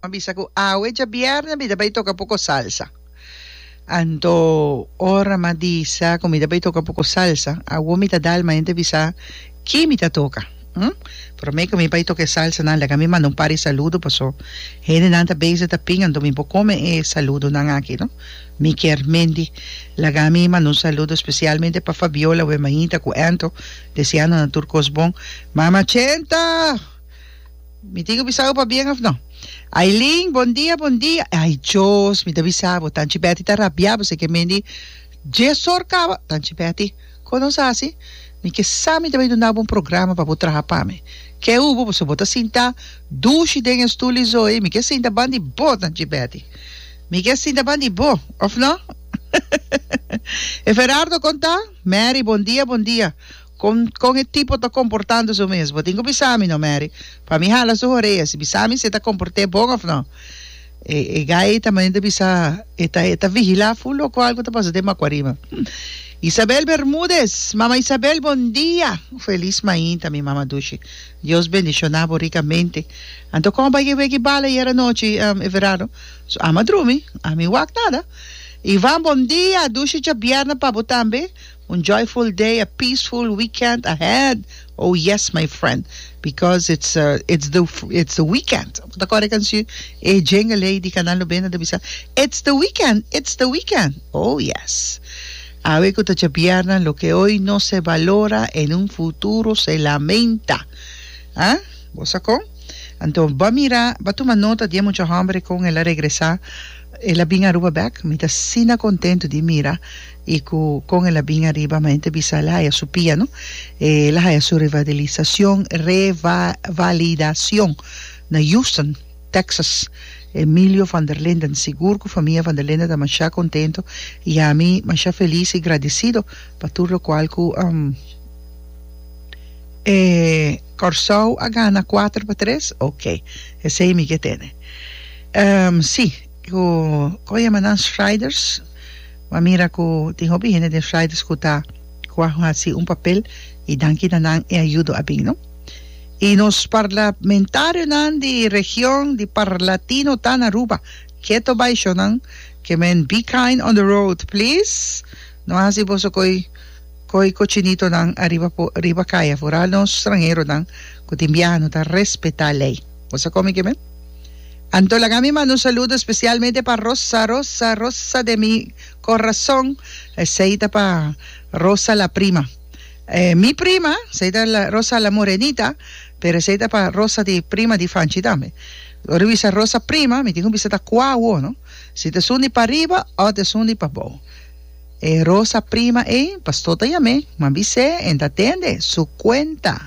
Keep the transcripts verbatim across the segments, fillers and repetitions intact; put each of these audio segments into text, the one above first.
Mabisa ko awe ja biyernes mi dabay toka poco salsa. Anto ora madisa kung mi dabay toka poco salsa, awo mi tadal mayente bisa ki mi toka. Hmm? Pero may kami pa ito ke salsa na kami manong pari saludo paso hene nanta base ta pingan domi po come e saludo na ngaki no mi Kermendi lagami manong saludo especialmente pa Fabiola we mahita ku ento deseando na turcos bon mama Chenta mi tigo bisao pa bien of no Aileen bon dia bon dia ay Diyos mi da bisabo tanchi beti tarabia se que mendi jesor ka tanchi beti kono sasi mi che sa mi deve donare un programma per poter rapame che ubo posso bota sinta dushi den stuli zoe mi che sinta bandi botan gibeti mi che sinta bandi bo of no e Gerardo conta Mary bon dia bon dia con con il tipo sta comportando su mesmo tengo bisami no Mary pa mi hala su oreia se bisami se sta comporte bon of no e e gai tamane de bisa eta eta vigila full o algo te pasa de maquarima Isabel Bermúdez, mamá Isabel, buen día. Feliz mañana, mi mamá Dushi. Dios bendicionaba ricamente. Anto como vai que bala y era noche, um, verano. So, ama drumi, ami wak nada. Ivan, buen día. Dushi cha bierna pa botambe. Un joyful day, a peaceful weekend ahead. Oh yes, my friend, because it's uh, it's the it's the weekend. Da kore kan si e jenga lady kanalo bena de bisa. It's the weekend. It's the weekend. Oh yes. A ver que te pierdan lo que hoy no se valora, en un futuro se lamenta. ¿Ah? ¿Vos sacó? Entonces, va a mirar, va a tomar nota de mucho hambre con el regresar. El bien arriba back, me está sina contento de mira y con, con el bien arriba, mente visa la haya su piano, eh, la haya su revalidación, revalidación, na Houston, Texas. Emilio van der Linden, seguro que familia van der Linden está más contento y a mí más feliz y agradecido para todo lo cual que um, eh, Corsau a gana cuatro para tres, ok, ese es mi que tiene. Um, sí, ko ko llaman Riders, ma mira ko tengo bien de Riders que está con así un papel y dan que dan y ayudo a bien, ¿no? Y nos parlamentarios de región de parlatino tan aruba. Quieto baixonan, que men be kind on the road, please. No así vos koi koi cochinito nan arriba po arriba kaya fuera no extranjero nan cotimbiano ta respeta ley. Vos come que men. Anto la gami mando un saludo especialmente para Rosa, Rosa, Rosa de mi corazón. Seita para Rosa la prima. Eh, mi prima, seita la Rosa la morenita. Pero seita para Rosa di prima di Fanchi dame. Ora visa Rosa prima, mi tengo visita qua no? Si te suoni para arriba o te suoni para abajo. E Rosa prima e pastota llame, ma vise en atende su cuenta.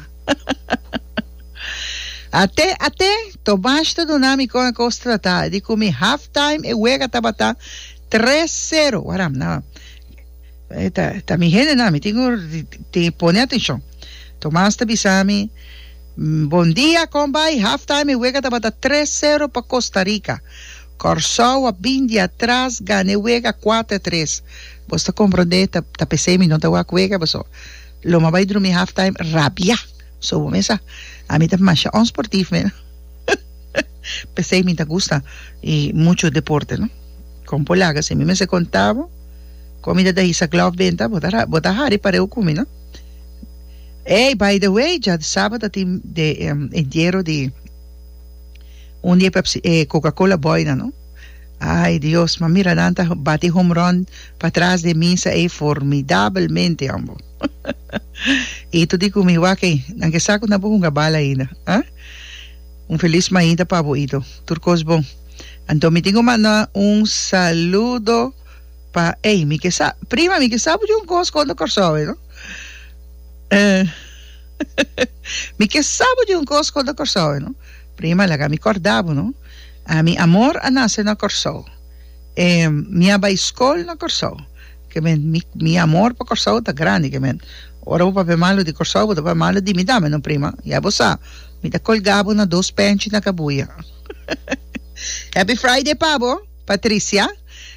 Ate ate tomaste donami con costa ta di come half time e wega tabata tres cero. Waram na. Eta ta mi gente na mi tengo te pone atención. Tomaste bisami Bon dia, combay. Halftime y juega tabata tres cero para Costa Rica. Corsau a bindi atrás, gane juega cuatro tres. Vos te comprende, ta P C mi no te voy a juega, pues lo más va a dormir halftime rabia. So, mesa, a mí te más un sportivo, ¿no? P C mi te gusta y mucho deporte, ¿no? Con polagas, si mi me se contaba, comida de Isa Glove venta, botar botar hari para eu comer, ¿no? Hey, by the way, ya de sábado de, de um, entierro de un día Pepsi, eh, Coca-Cola boina, ¿no? Ay, Dios, ma mira, tanta bati home run para atrás de misa es formidablemente, ambo. Y tú digo, mi guaque, aunque saco una boca bala ainda, ¿ah? Un feliz mañana para boito, turcos bon. Entonces, me tengo manda un saludo para, hey, mi que sa, prima, mi que sabe yo un cos cuando corsobe, ¿no? Uh, mi che sabo di un cos con la corso, no? Prima la che mi cordavo, no? A mi amor a nase na corso. E mi abaiscol na corso. Che men mi, mi amor pa corso ta grande che men. Ora pa pe malo di corso, pa pe malo di mi dame no prima. Ya bo sa, mi da colgavo na dos penci na cabuia. Happy Friday, Pabo, Patricia.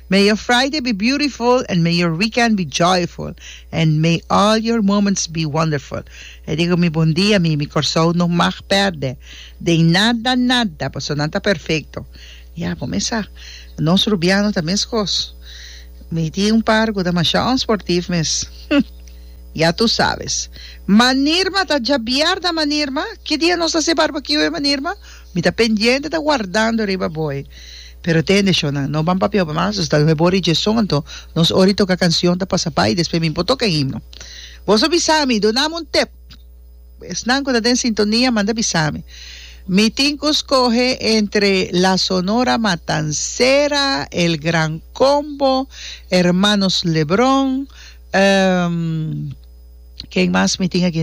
May your Friday be beautiful and may your weekend be joyful and may all your moments be wonderful. E digo mi buen día, mi, mi corazón no más perde de nada, nada, pues sonanta perfecto. Ya, pomesa, nos rubianos também escos. Me di um pargo da machão esportivo, mas já tu sabes. Manirma, tá jabiar da Manirma? Que dia nós tá se barbecue, Manirma? Me tá pendiente, tá guardando riba boy. Pero tende, Shona, no van papio pa mas, está me bori jeson, então, nós ori toca canção da pasapai, después me impo toca himno. Vos avisami, donamos um tip. Esnan ko en sintonía, manda avisami. Mi tinco escoge entre la Sonora Matancera, el Gran Combo, Hermanos Lebrón, um, ¿quién más mi tinga aquí?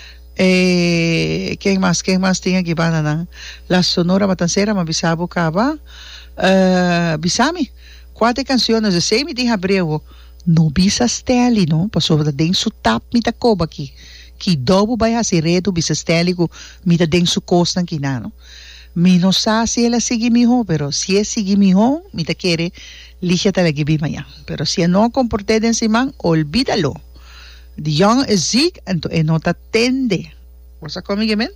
Eh, ¿Quién más? ¿Quién más tinga aquí? La Sonora Matancera, ma bisabo kaba. Uh, bisami, cuatro canciones de seis mi tinga abreu. No bisas teli, no? Pasó de su tap mi tacoba aquí. Que dobo vai hasiredo bisestélico mita den su costa aqui não. Mi não sabe se ela sigue mijo, pero se é sigue mijo, mita quere lixa tala que vi manhã. Pero se não comporte den simán, olvídalo. The young is sick, então é não tende. Você comigo, men?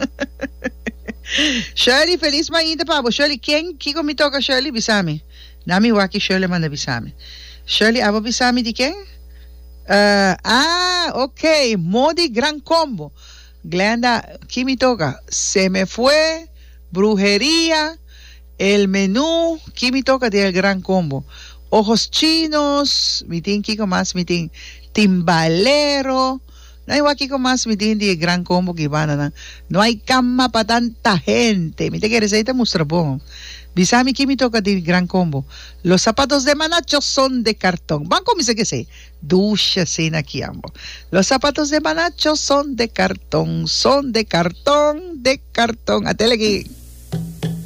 Shirley, feliz manhã, pavo. Shirley, quem que me toca Shirley? Bisami. Nami waki Shirley manda bisami. Shirley, abo bisami de quem? Uh, ah, ok, Modi Gran Combo. Glenda, ¿qué me toca? Se me fue, brujería, el menú, ¿qué me toca del Gran Combo? Ojos chinos, mi tin Kiko más, mi tin timbalero. No hay Kiko más, mi tin del Gran Combo que van a. No hay cama para tanta gente. Mi te quieres ahí te muestra bon. Bisami, ¿qué me toca del Gran Combo? Los zapatos de Manacho son de cartón. Van como dice que sí. Ducha sin aquí ambos. Los zapatos de Manacho son de cartón. Son de cartón, de cartón. Atele aquí.